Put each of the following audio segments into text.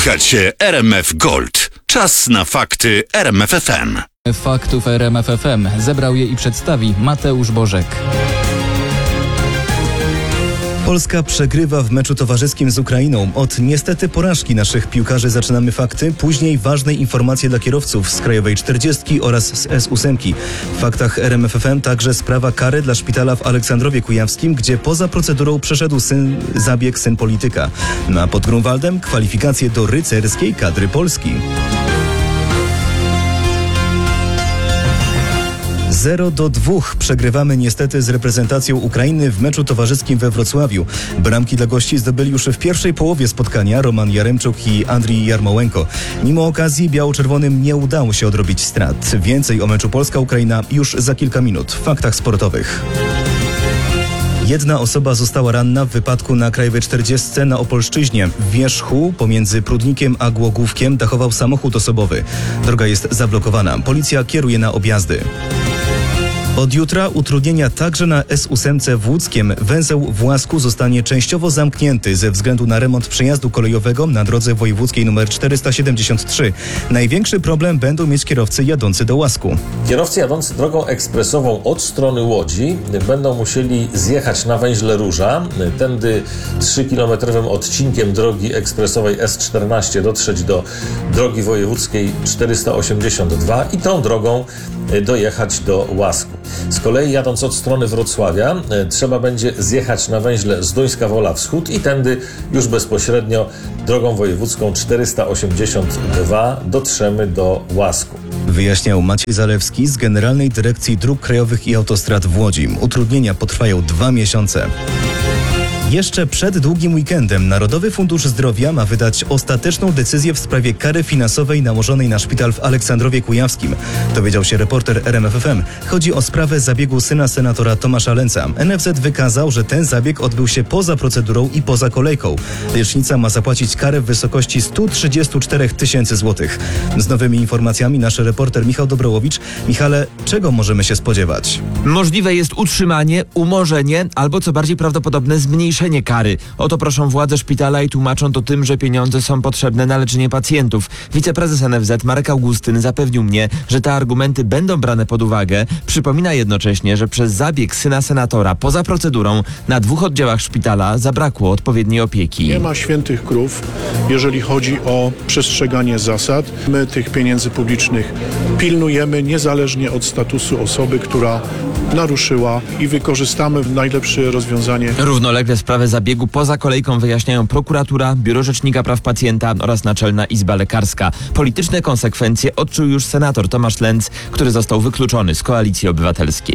Słuchacie RMF Gold. Czas na fakty RMF FM. Faktów RMF FM zebrał je i przedstawi Mateusz Bożek. Polska przegrywa w meczu towarzyskim z Ukrainą. Od niestety porażki naszych piłkarzy zaczynamy fakty, później ważne informacje dla kierowców z Krajowej 40 oraz z S8. W faktach RMF FM także sprawa kary dla szpitala w Aleksandrowie Kujawskim, gdzie poza procedurą przeszedł zabieg syn polityka. A pod Grunwaldem kwalifikacje do rycerskiej kadry Polski. 0-2 przegrywamy niestety z reprezentacją Ukrainy w meczu towarzyskim we Wrocławiu. Bramki dla gości zdobyli już w pierwszej połowie spotkania Roman Jaremczuk i Andrii Jarmołenko. Mimo okazji biało-czerwonym nie udało się odrobić strat. Więcej o meczu Polska-Ukraina już za kilka minut w faktach sportowych. Jedna osoba została ranna w wypadku na Krajowej 40 na Opolszczyźnie. W wierzchu pomiędzy Prudnikiem a Głogówkiem dachował samochód osobowy. Droga jest zablokowana. Policja kieruje na objazdy. Od jutra utrudnienia także na S8 w Łódzkiem. Węzeł w Łasku zostanie częściowo zamknięty ze względu na remont przejazdu kolejowego na drodze wojewódzkiej nr 473. Największy problem będą mieć kierowcy jadący do Łasku. Kierowcy jadący drogą ekspresową od strony Łodzi będą musieli zjechać na węźle Róża, tędy 3-kilometrowym odcinkiem drogi ekspresowej S14 dotrzeć do drogi wojewódzkiej 482 i tą drogą dojechać do Łasku. Z kolei jadąc od strony Wrocławia trzeba będzie zjechać na węźle Zduńska Wola Wschód i tędy już bezpośrednio drogą wojewódzką 482 dotrzemy do Łasku. Wyjaśniał Maciej Zalewski z Generalnej Dyrekcji Dróg Krajowych i Autostrad w Łodzi. Utrudnienia potrwają 2 miesiące. Jeszcze przed długim weekendem Narodowy Fundusz Zdrowia ma wydać ostateczną decyzję w sprawie kary finansowej nałożonej na szpital w Aleksandrowie Kujawskim. Dowiedział się reporter RMF FM. Chodzi o sprawę zabiegu syna senatora Tomasza Lenca. NFZ wykazał, że ten zabieg odbył się poza procedurą i poza kolejką. Lecznica ma zapłacić karę w wysokości 134 tysięcy złotych. Z nowymi informacjami nasz reporter Michał Dobrołowicz. Michale, czego możemy się spodziewać? Możliwe jest utrzymanie, umorzenie albo co bardziej prawdopodobne zmniejszenie kary. O to proszą władze szpitala i tłumaczą to tym, że pieniądze są potrzebne na leczenie pacjentów. Wiceprezes NFZ Marek Augustyn zapewnił mnie, że te argumenty będą brane pod uwagę. Przypomina jednocześnie, że przez zabieg syna senatora poza procedurą na 2 oddziałach szpitala zabrakło odpowiedniej opieki. Nie ma świętych krów, jeżeli chodzi o przestrzeganie zasad. My tych pieniędzy publicznych pilnujemy niezależnie od statusu osoby, która naruszyła i wykorzystamy najlepsze rozwiązanie. Równolegle sprawę zabiegu poza kolejką wyjaśniają prokuratura, Biuro Rzecznika Praw Pacjenta oraz Naczelna Izba Lekarska. Polityczne konsekwencje odczuł już senator Tomasz Lenc, który został wykluczony z Koalicji Obywatelskiej.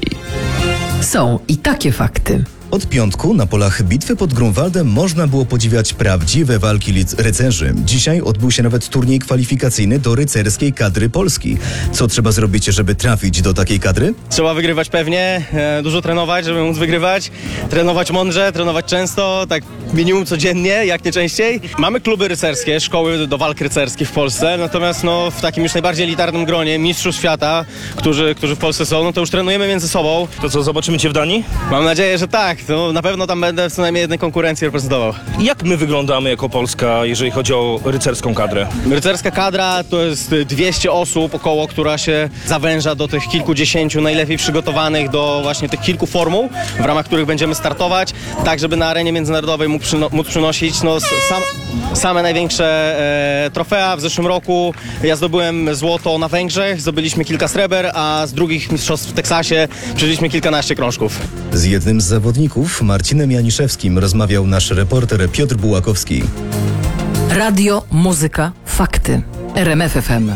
Są i takie fakty. Od piątku na polach bitwy pod Grunwaldem można było podziwiać prawdziwe walki rycerzy. Dzisiaj odbył się nawet turniej kwalifikacyjny do rycerskiej kadry Polski. Co trzeba zrobić, żeby trafić do takiej kadry? Trzeba wygrywać pewnie, dużo trenować, żeby móc wygrywać. Trenować mądrze, trenować często, tak minimum codziennie, jak nie częściej. Mamy kluby rycerskie, szkoły do walk rycerskich w Polsce, natomiast w takim już najbardziej elitarnym gronie mistrzów świata, którzy w Polsce są, to już trenujemy między sobą. To co, zobaczymy Cię w Danii? Mam nadzieję, że tak. To na pewno tam będę w co najmniej jednej konkurencji reprezentował. Jak my wyglądamy jako Polska, jeżeli chodzi o rycerską kadrę? Rycerska kadra to jest 200 osób około, która się zawęża do tych kilkudziesięciu najlepiej przygotowanych do właśnie tych kilku formuł, w ramach których będziemy startować, tak żeby na arenie międzynarodowej móc przynosić same największe trofea. W zeszłym roku ja zdobyłem złoto na Węgrzech, zdobyliśmy kilka sreber, a z drugich mistrzostw w Teksasie przeżyliśmy kilkanaście krążków. Z jednym z zawodników, Marcinem Janiszewskim, rozmawiał nasz reporter Piotr Bułakowski. Radio, muzyka, fakty. RMF FM.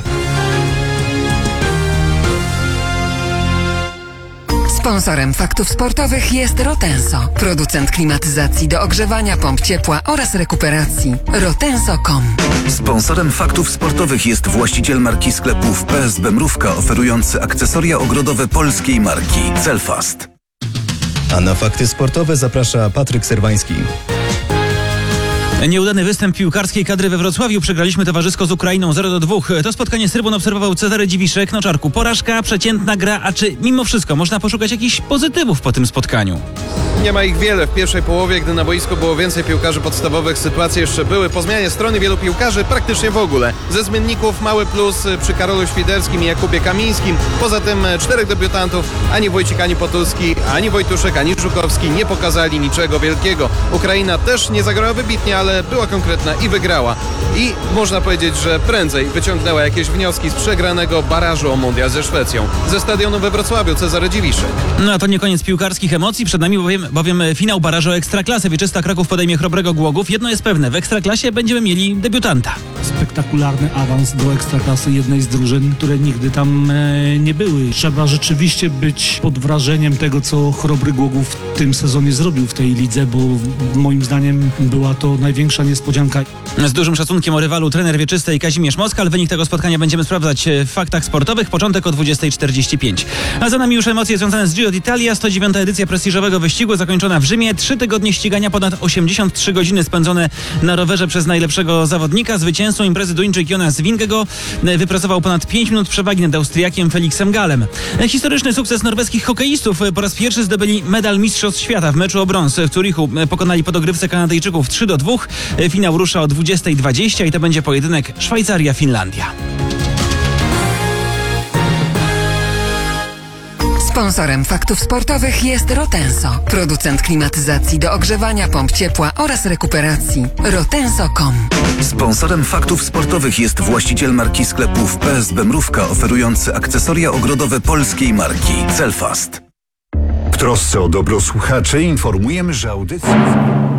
Sponsorem faktów sportowych jest Rotenso, producent klimatyzacji do ogrzewania, pomp ciepła oraz rekuperacji. Rotenso.com. Sponsorem faktów sportowych jest właściciel marki sklepów PSB Mrówka, oferujący akcesoria ogrodowe polskiej marki Celfast. A na fakty sportowe zaprasza Patryk Serwański. Nieudany występ piłkarskiej kadry we Wrocławiu. Przegraliśmy towarzysko z Ukrainą 0-2. To spotkanie z trybun obserwował Cezary Dziwiszek. No Czarku, porażka, przeciętna gra, a czy mimo wszystko można poszukać jakichś pozytywów po tym spotkaniu? Nie ma ich wiele. W pierwszej połowie, gdy na boisku było więcej piłkarzy podstawowych, sytuacje jeszcze były. Po zmianie strony wielu piłkarzy praktycznie w ogóle. Ze zmienników mały plus przy Karolu Świderskim i Jakubie Kamińskim. Poza tym 4 debiutantów, ani Wójcik, ani Potulski, ani Wojtuszek, ani Żukowski nie pokazali niczego wielkiego. Ukraina też nie zagrała wybitnie, ale była konkretna i wygrała. I można powiedzieć, że prędzej wyciągnęła jakieś wnioski z przegranego barażu o mundial ze Szwecją. Ze stadionu we Wrocławiu Cezary Dziwiszek. No a to nie koniec piłkarskich emocji. Przed nami bowiem finał barażu o Ekstraklasę. Wieczysta Kraków podejmie Chrobrego Głogów. Jedno jest pewne, w Ekstraklasie będziemy mieli debiutanta. Spektakularny awans do Ekstraklasy jednej z drużyn, które nigdy tam nie były. Trzeba rzeczywiście być pod wrażeniem tego, co Chrobry Głogów w tym sezonie zrobił w tej lidze, bo moim zdaniem była to największa niespodzianka. Z dużym szacunkiem o rywalu trener Wieczystej Kazimierz Moskal. Wynik tego spotkania będziemy sprawdzać w faktach sportowych. Początek o 20:45. A za nami już emocje związane z Giro d'Italia. 109. edycja prestiżowego wyścigu zakończona w Rzymie. 3 tygodnie ścigania, ponad 83 godziny spędzone na rowerze przez najlepszego zawodnika. Zwycięzcą imprezy Duńczyk Jonas Vingego wypracował ponad 5 minut przewagi nad Austriakiem Felixem Galem. Historyczny sukces norweskich hokeistów. Po raz pierwszy zdobyli medal Mistrzostw Świata w meczu o brąz w Zurichu. Pokonali po dogrywce Kanadyjczyków 3-2. Finał rusza o 20:20 i to będzie pojedynek Szwajcaria-Finlandia. Sponsorem faktów sportowych jest Rotenso, producent klimatyzacji do ogrzewania, pomp ciepła oraz rekuperacji. Rotenso.com. Sponsorem faktów sportowych jest właściciel marki sklepów PSB Mrówka, oferujący akcesoria ogrodowe polskiej marki Celfast. W trosce o dobro słuchaczy informujemy, że audycja...